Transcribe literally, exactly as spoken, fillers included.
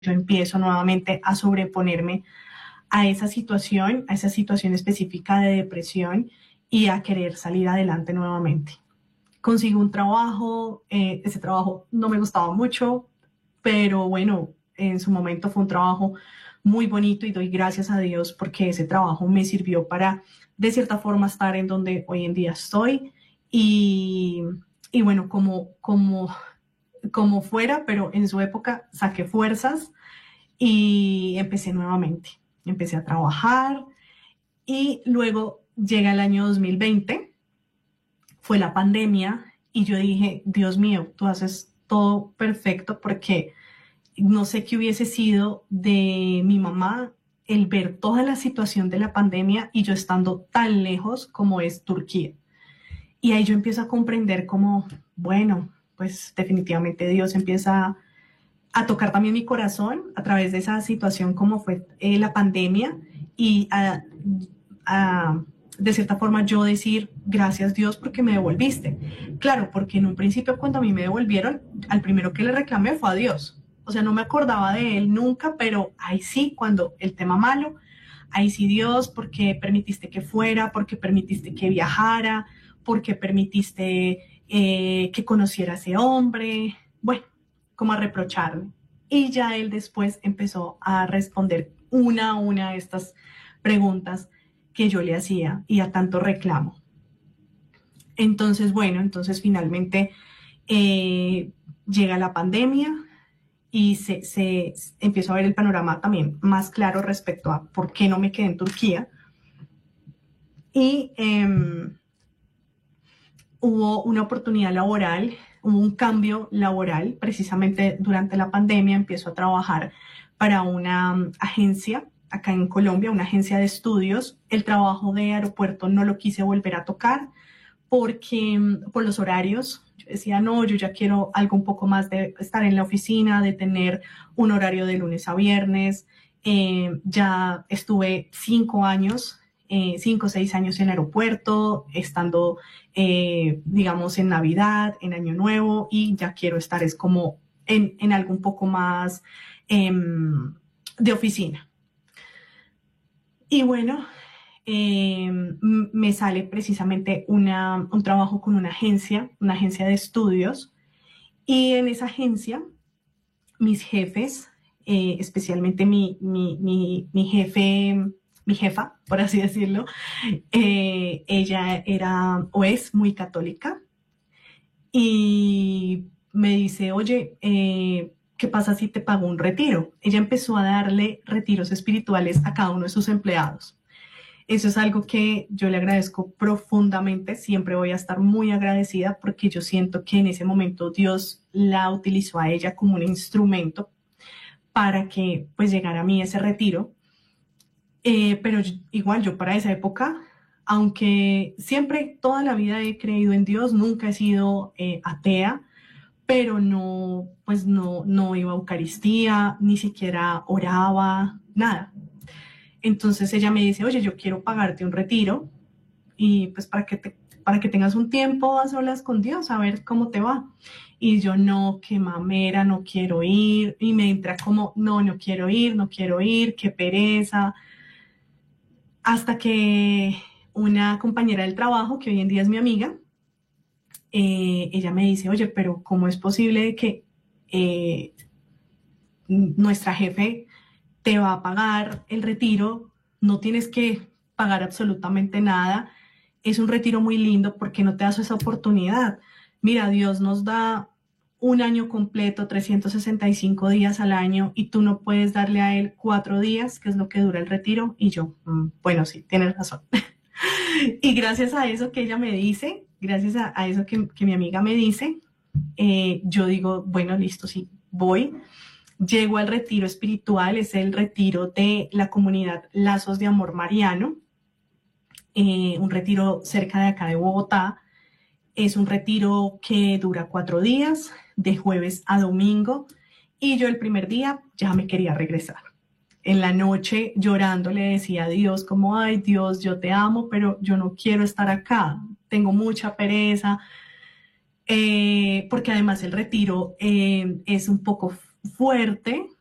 yo empiezo nuevamente a sobreponerme a esa situación, a esa situación específica de depresión y a querer salir adelante nuevamente. Consigo un trabajo, eh, ese trabajo no me gustaba mucho, pero bueno, en su momento fue un trabajo muy bonito y doy gracias a Dios porque ese trabajo me sirvió para, de cierta forma, estar en donde hoy en día estoy. Y, y bueno, como, como, como fuera, pero en su época saqué fuerzas y empecé nuevamente. Empecé a trabajar y luego llega el año dos mil veinte, fue la pandemia y yo dije, Dios mío, tú haces todo perfecto porque no sé qué hubiese sido de mi mamá el ver toda la situación de la pandemia y yo estando tan lejos como es Turquía. Y ahí yo empiezo a comprender como, bueno, pues definitivamente Dios empieza a tocar también mi corazón a través de esa situación como fue eh, la pandemia y a, a, de cierta forma yo decir, gracias Dios porque me devolviste. Claro, porque en un principio cuando a mí me devolvieron, al primero que le reclamé fue a Dios. O sea, no me acordaba de él nunca, pero ahí sí, cuando el tema malo, ahí sí Dios, porque permitiste que fuera, porque permitiste que viajara, porque permitiste eh, que conociera a ese hombre. Bueno, como a reprocharme. Y ya él después empezó a responder una a una de estas preguntas que yo le hacía y a tanto reclamo. Entonces, bueno, entonces finalmente eh, llega la pandemia y se, se empiezo a ver el panorama también más claro respecto a por qué no me quedé en Turquía. Y eh, hubo una oportunidad laboral, hubo un cambio laboral, precisamente durante la pandemia empiezo a trabajar para una um, agencia acá en Colombia, una agencia de estudios. El trabajo de aeropuerto no lo quise volver a tocar porque por los horarios, yo decía, no, yo ya quiero algo un poco más de estar en la oficina, de tener un horario de lunes a viernes. Eh, ya estuve cinco años, eh, cinco o seis años en aeropuerto, estando, eh, digamos, en Navidad, en Año Nuevo, y ya quiero estar es como en, en algo un poco más eh, de oficina. Y bueno, eh, me sale precisamente una, un trabajo con una agencia, una agencia de estudios, y en esa agencia mis jefes, eh, especialmente mi, mi, mi, mi jefe, mi jefa, por así decirlo, eh, ella era o es muy católica y me dice, oye, eh, ¿qué pasa si te pago un retiro? Ella empezó a darle retiros espirituales a cada uno de sus empleados. Eso es algo que yo le agradezco profundamente, siempre voy a estar muy agradecida porque yo siento que en ese momento Dios la utilizó a ella como un instrumento para que pues llegara a mí ese retiro. Eh, pero yo, igual yo para esa época, aunque siempre toda la vida he creído en Dios, nunca he sido eh, atea, pero no, pues no, no iba a Eucaristía, ni siquiera oraba, nada. Entonces ella me dice, oye, yo quiero pagarte un retiro y pues para que, te, para que tengas un tiempo a solas con Dios, a ver cómo te va. Y yo, no, qué mamera, no quiero ir. Y me entra como, no, no quiero ir, no quiero ir, qué pereza. Hasta que una compañera del trabajo, que hoy en día es mi amiga, eh, ella me dice, oye, pero ¿cómo es posible que eh, nuestra jefe te va a pagar el retiro, no tienes que pagar absolutamente nada, es un retiro muy lindo, porque no te das esa oportunidad? Mira, Dios nos da un año completo, trescientos sesenta y cinco días al año, y tú no puedes darle a él cuatro días, que es lo que dura el retiro. Y yo, mmm, bueno, sí, tienes razón. Y gracias a eso que ella me dice, gracias a, a eso que, que mi amiga me dice, eh, yo digo, bueno, listo, sí, voy. Llego al retiro espiritual, es el retiro de la comunidad Lazos de Amor Mariano, eh, un retiro cerca de acá de Bogotá. Es un retiro que dura cuatro días, de jueves a domingo, y yo el primer día ya me quería regresar. En la noche llorando le decía a Dios como, ay Dios, yo te amo, pero yo no quiero estar acá, tengo mucha pereza, eh, porque además el retiro eh, es un poco fuerte,